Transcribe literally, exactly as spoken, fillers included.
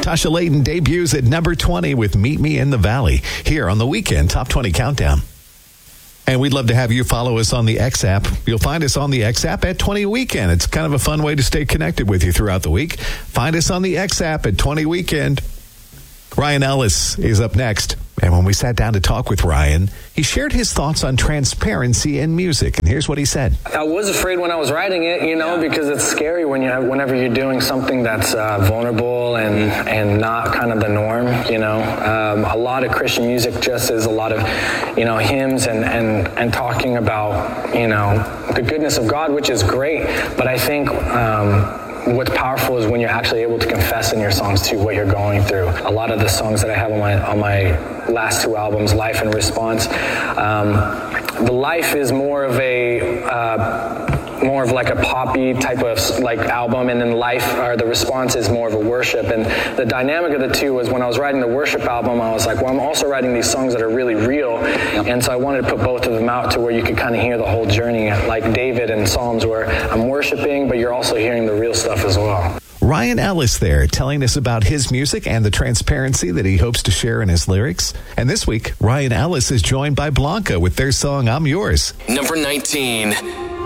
Tasha Layton debuts at number twenty with Meet Me in the Valley here on the Weekend Top twenty Countdown. And we'd love to have you follow us on the X app. You'll find us on the X app at twenty Weekend. It's kind of a fun way to stay connected with you throughout the week. Find us on the X app at twenty Weekend. Ryan Ellis is up next. And when we sat down to talk with Ryan, he shared his thoughts on transparency in music. And here's what he said. I was afraid when I was writing it, you know, because it's scary when you have, whenever you're doing something that's uh, vulnerable and, and not kind of the norm, you know. Um, a lot of Christian music just is a lot of, you know, hymns and, and, and talking about, you know, the goodness of God, which is great. But I think um, what's powerful is when you're actually able to confess in your songs too what you're going through. A lot of the songs that I have on my on my last two albums, Life and Response, um, the Life is more of a uh, more of like a poppy type of like album, and then Life or the Response is more of a worship. And the dynamic of the two was when I was writing the worship album, I was like, well, I'm also writing these songs that are really real, and so I wanted to put both of them out to where you could kind of hear the whole journey, like David and Psalms, where I'm worshiping, but you're also hearing the real stuff as well. Ryan Ellis there telling us about his music and the transparency that he hopes to share in his lyrics. And this week, Ryan Ellis is joined by Blanca with their song, I'm Yours. Number nineteen.